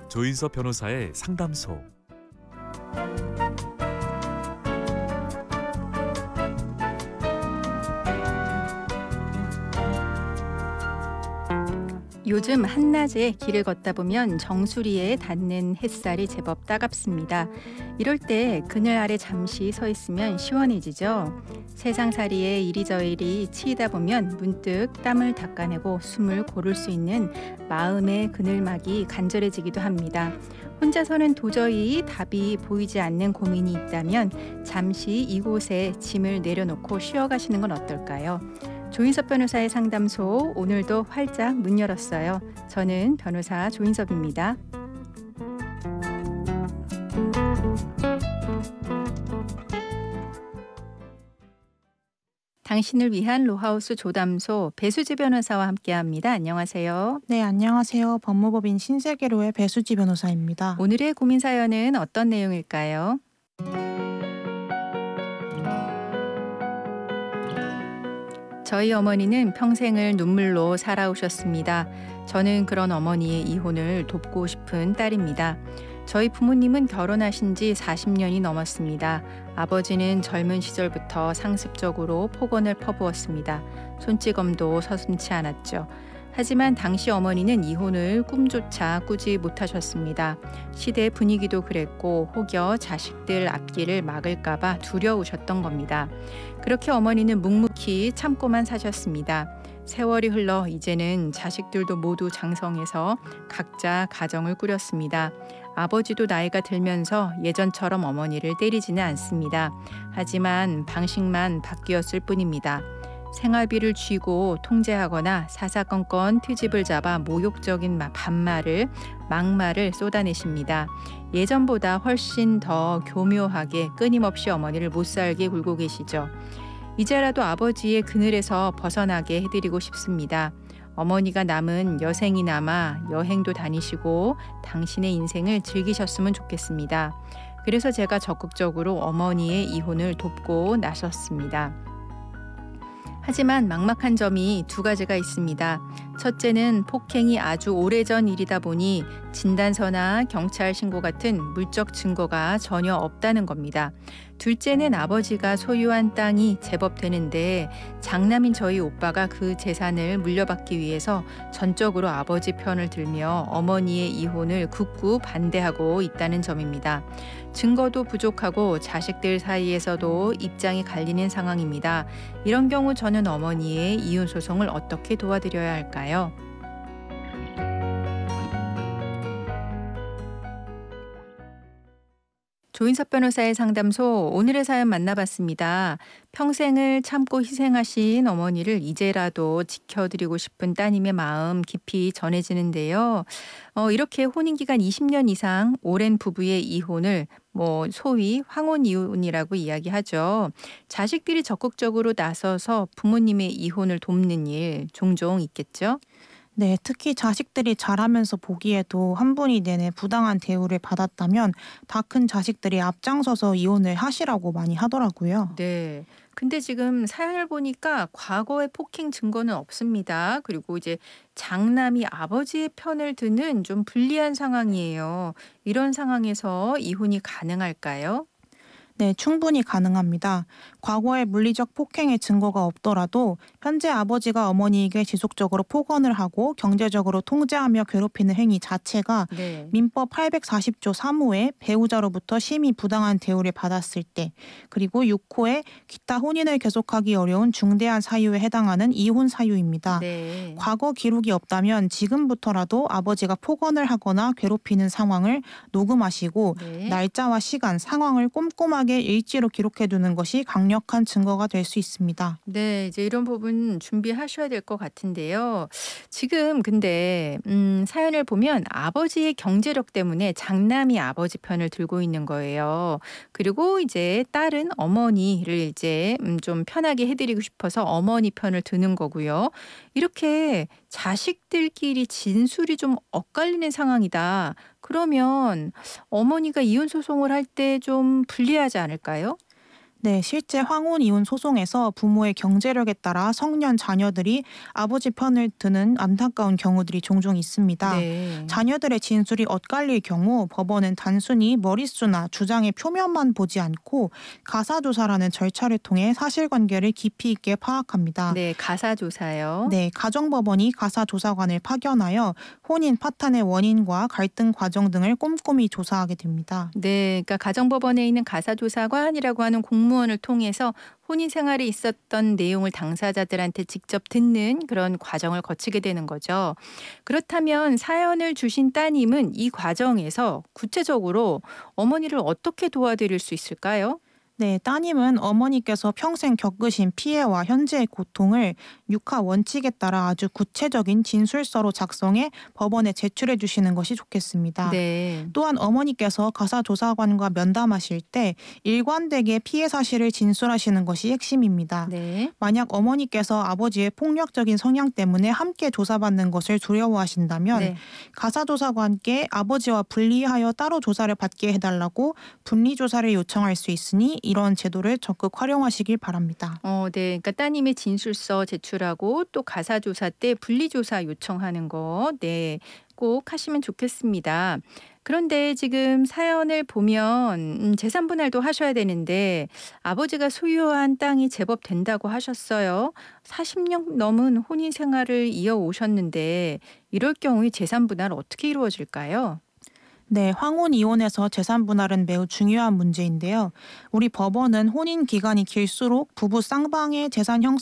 조인섭 변호사의 상담소. 요즘 한낮에 길을 걷다 보면 정수리에 닿는 햇살이 제법 따갑습니다. 이럴 때 그늘 아래 잠시 서 있으면 시원해지죠. 세상살이에 이리저리 치이다 보면 문득 땀을 닦아내고 숨을 고를 수 있는 마음의 그늘막이 간절해지기도 합니다. 혼자서는 도저히 답이 보이지 않는 고민이 있다면 잠시 이곳에 짐을 내려놓고 쉬어가시는 건 어떨까요? 조인섭 변호사의 상담소, 오늘도 활짝 문 열었어요. 저는 변호사 조인섭입니다. 당신을 위한 로하우스 조담소, 배수지 변호사와 함께합니다. 안녕하세요. 네, 안녕하세요. 법무법인 신세계로의 배수지 변호사입니다. 오늘의 고민 사연은 어떤 내용일까요? 저희 어머니는 평생을 눈물로 살아오셨습니다. 저는 그런 어머니의 이혼을 돕고 싶은 딸입니다. 저희 부모님은 결혼하신 지 40년이 넘었습니다. 아버지는 젊은 시절부터 상습적으로 폭언을 퍼부었습니다. 손찌검도 서슴지 않았죠. 하지만 당시 어머니는 이혼을 꿈조차 꾸지 못하셨습니다. 시대 분위기도 그랬고 혹여 자식들 앞길을 막을까봐 두려우셨던 겁니다. 그렇게 어머니는 묵묵히 참고만 사셨습니다. 세월이 흘러 이제는 자식들도 모두 장성해서 각자 가정을 꾸렸습니다. 아버지도 나이가 들면서 예전처럼 어머니를 때리지는 않습니다. 하지만 방식만 바뀌었을 뿐입니다. 생활비를 쥐고 통제하거나 사사건건 트집을 잡아 모욕적인 반말을, 막말을 쏟아내십니다. 예전보다 훨씬 더 교묘하게 끊임없이 어머니를 못살게 굴고 계시죠. 이제라도 아버지의 그늘에서 벗어나게 해드리고 싶습니다. 어머니가 남은 여생이 남아 여행도 다니시고 당신의 인생을 즐기셨으면 좋겠습니다. 그래서 제가 적극적으로 어머니의 이혼을 돕고 나섰습니다. 하지만 막막한 점이 두 가지가 있습니다. 첫째는 폭행이 아주 오래전 일이다 보니 진단서나 경찰 신고 같은 물적 증거가 전혀 없다는 겁니다. 둘째는 아버지가 소유한 땅이 제법 되는데 장남인 저희 오빠가 그 재산을 물려받기 위해서 전적으로 아버지 편을 들며 어머니의 이혼을 굳고 반대하고 있다는 점입니다. 증거도 부족하고 자식들 사이에서도 입장이 갈리는 상황입니다. 이런 경우 저는 어머니의 이혼 소송을 어떻게 도와드려야 할까요? 조인섭 변호사의 상담소, 오늘의 사연 만나봤습니다. 평생을 참고 희생하신 어머니를 이제라도 지켜드리고 싶은 따님의 마음 깊이 전해지는데요. 이렇게 혼인기간 20년 이상 오랜 부부의 이혼을 소위 황혼 이혼이라고 이야기하죠. 자식들이 적극적으로 나서서 부모님의 이혼을 돕는 일 종종 있겠죠. 네, 특히 자식들이 자라면서 보기에도 한 분이 내내 부당한 대우를 받았다면 다 큰 자식들이 앞장서서 이혼을 하시라고 많이 하더라고요. 네. 근데 지금 사연을 보니까 과거의 폭행 증거는 없습니다. 그리고 이제 장남이 아버지의 편을 드는 좀 불리한 상황이에요. 이런 상황에서 이혼이 가능할까요? 네, 충분히 가능합니다. 과거의 물리적 폭행의 증거가 없더라도 현재 아버지가 어머니에게 지속적으로 폭언을 하고 경제적으로 통제하며 괴롭히는 행위 자체가 네. 민법 840조 3호에 배우자로부터 심히 부당한 대우를 받았을 때, 그리고 6호에 기타 혼인을 계속하기 어려운 중대한 사유에 해당하는 이혼 사유입니다. 네. 과거 기록이 없다면 지금부터라도 아버지가 폭언을 하거나 괴롭히는 상황을 녹음하시고 네. 날짜와 시간, 상황을 꼼꼼하게 일지로 기록해두는 것이 강력한 증거가 될 수 있습니다. 네. 이제 이런 부분 준비하셔야 될 것 같은데요. 지금 근데 사연을 보면 아버지의 경제력 때문에 장남이 아버지 편을 들고 있는 거예요. 그리고 이제 딸은 어머니를 이제 좀 편하게 해 드리고 싶어서 어머니 편을 드는 거고요. 이렇게 자식들끼리 진술이 좀 엇갈리는 상황이다. 그러면 어머니가 이혼 소송을 할 때 좀 불리하지 않을까요? 네, 실제 황혼 이혼 소송에서 부모의 경제력에 따라 성년 자녀들이 아버지 편을 드는 안타까운 경우들이 종종 있습니다. 네. 자녀들의 진술이 엇갈릴 경우 법원은 단순히 머릿수나 주장의 표면만 보지 않고 가사조사라는 절차를 통해 사실관계를 깊이 있게 파악합니다. 네, 가사조사요. 네, 가정법원이 가사조사관을 파견하여 혼인 파탄의 원인과 갈등 과정 등을 꼼꼼히 조사하게 됩니다. 네, 그러니까 가정법원에 있는 가사조사관이라고 하는 공무원을 통해서 혼인 생활에 있었던 내용을 당사자들한테 직접 듣는 그런 과정을 거치게 되는 거죠. 그렇다면 사연을 주신 따님은 이 과정에서 구체적으로 어머니를 어떻게 도와드릴 수 있을까요? 네, 따님은 어머니께서 평생 겪으신 피해와 현재의 고통을 육하 원칙에 따라 아주 구체적인 진술서로 작성해 법원에 제출해 주시는 것이 좋겠습니다. 네. 또한 어머니께서 가사조사관과 면담하실 때 일관되게 피해 사실을 진술하시는 것이 핵심입니다. 네. 만약 어머니께서 아버지의 폭력적인 성향 때문에 함께 조사받는 것을 두려워하신다면 네. 가사조사관께 아버지와 분리하여 따로 조사를 받게 해달라고 분리조사를 요청할 수 있으니 이런 제도를 적극 활용하시길 바랍니다. 네. 그러니까 따님의 진술서 제출하고 또 가사조사 때 분리조사 요청하는 거, 네, 꼭 하시면 좋겠습니다. 그런데 지금 사연을 보면 재산 분할도 하셔야 되는데 아버지가 소유한 땅이 제법 된다고 하셨어요. 40년 넘은 혼인 생활을 이어오셨는데 이럴 경우에 재산 분할 어떻게 이루어질까요? 네, 황혼 이혼에서 재산 분할은 매우 중요한 문제인데요. 우리 법원은 혼인 기간이 길수록 부부 쌍방의 재산 형성